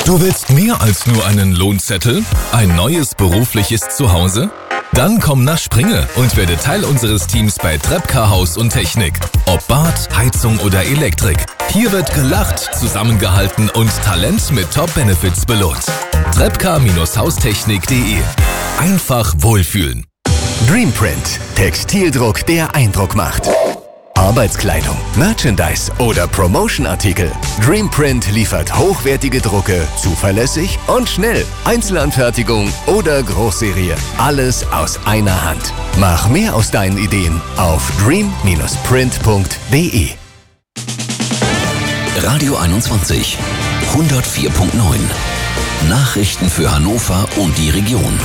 Du willst mehr als nur einen Lohnzettel? Ein neues berufliches Zuhause? Dann komm nach Springe und werde Teil unseres Teams bei Trepka Haus und Technik. Ob Bad, Heizung oder Elektrik. Hier wird gelacht, zusammengehalten und Talent mit Top-Benefits belohnt. Trepka-haustechnik.de. Einfach wohlfühlen. Dreamprint. Textildruck, der Eindruck macht. Arbeitskleidung, Merchandise oder Promotion-Artikel. Dreamprint liefert hochwertige Drucke, zuverlässig und schnell. Einzelanfertigung oder Großserie. Alles aus einer Hand. Mach mehr aus deinen Ideen auf dream-print.de. Radio 21 104.9. Nachrichten für Hannover und die Region.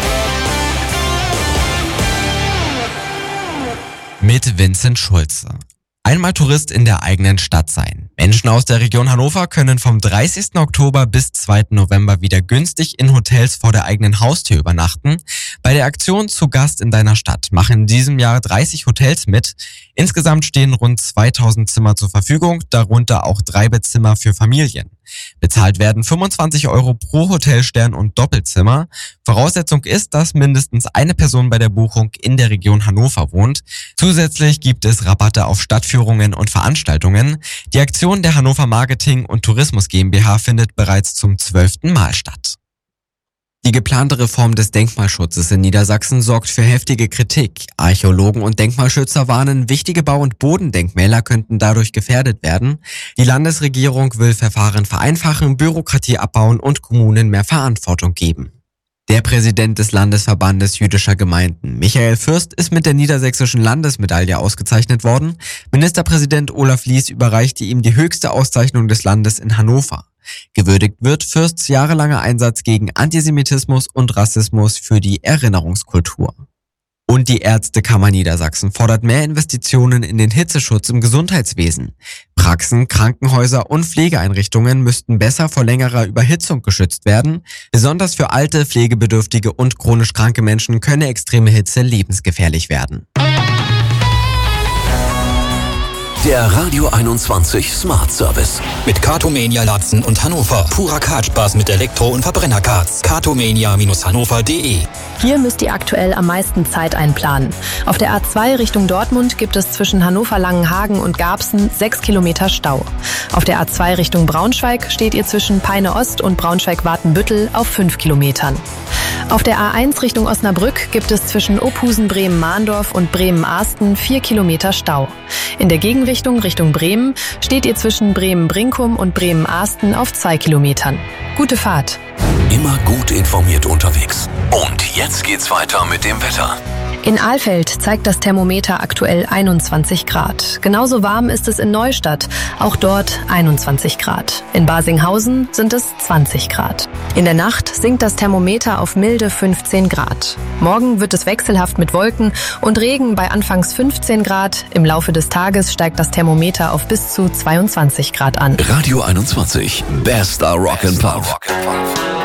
Mit Vincent Schulze. Einmal Tourist in der eigenen Stadt sein. Menschen aus der Region Hannover können vom 30. Oktober bis 2. November wieder günstig in Hotels vor der eigenen Haustür übernachten. Bei der Aktion Zu Gast in deiner Stadt machen in diesem Jahr 30 Hotels mit. Insgesamt stehen rund 2000 Zimmer zur Verfügung, darunter auch 3 Bettzimmer für Familien. Bezahlt werden 25 € pro Hotelstern und Doppelzimmer. Voraussetzung ist, dass mindestens eine Person bei der Buchung in der Region Hannover wohnt. Zusätzlich gibt es Rabatte auf Stadtführungen und Veranstaltungen. Die Aktion der Hannover Marketing und Tourismus GmbH findet bereits zum 12. Mal statt. Die geplante Reform des Denkmalschutzes in Niedersachsen sorgt für heftige Kritik. Archäologen und Denkmalschützer warnen, wichtige Bau- und Bodendenkmäler könnten dadurch gefährdet werden. Die Landesregierung will Verfahren vereinfachen, Bürokratie abbauen und Kommunen mehr Verantwortung geben. Der Präsident des Landesverbandes jüdischer Gemeinden, Michael Fürst, ist mit der niedersächsischen Landesmedaille ausgezeichnet worden. Ministerpräsident Olaf Lies überreichte ihm die höchste Auszeichnung des Landes in Hannover. Gewürdigt wird Fürsts jahrelanger Einsatz gegen Antisemitismus und Rassismus für die Erinnerungskultur. Und die Ärztekammer Niedersachsen fordert mehr Investitionen in den Hitzeschutz im Gesundheitswesen. Praxen, Krankenhäuser und Pflegeeinrichtungen müssten besser vor längerer Überhitzung geschützt werden. Besonders für alte, pflegebedürftige und chronisch kranke Menschen könne extreme Hitze lebensgefährlich werden. Der Radio 21 Smart Service. Mit Cartomania Latzen und Hannover. Purer Kartspaß mit Elektro- und Verbrennerkarts. Cartomania-hannover.de. Hier müsst ihr aktuell am meisten Zeit einplanen. Auf der A2 Richtung Dortmund gibt es zwischen Hannover-Langenhagen und Garbsen 6 Kilometer Stau. Auf der A2 Richtung Braunschweig steht ihr zwischen Peine Ost und Braunschweig-Watenbüttel auf 5 Kilometern. Auf der A1 Richtung Osnabrück gibt es zwischen Opusen-Bremen-Mahndorf und Bremen-Ahsten 4 Kilometer Stau. In der Gegenrichtung Richtung Bremen steht ihr zwischen Bremen-Brinkum und Bremen-Ahsten auf 2 Kilometern. Gute Fahrt! Immer gut informiert unterwegs. Und jetzt geht's weiter mit dem Wetter. In Alfeld zeigt das Thermometer aktuell 21 Grad. Genauso warm ist es in Neustadt, auch dort 21 Grad. In Basinghausen sind es 20 Grad. In der Nacht sinkt das Thermometer auf milde 15 Grad. Morgen wird es wechselhaft mit Wolken und Regen bei anfangs 15 Grad. Im Laufe des Tages steigt das Thermometer auf bis zu 22 Grad an. Radio 21, bester Rock'n'Pop.